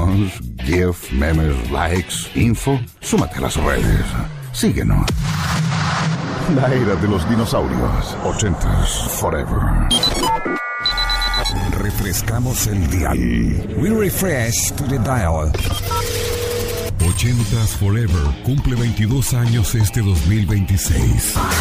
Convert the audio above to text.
Reactions, GIF, memes, likes, info. Súmate a las redes. Síguenos. La era de los dinosaurios. 80s forever. Refrescamos el dial. We refresh to the dial. 80s Forever cumple 22 años este 2026.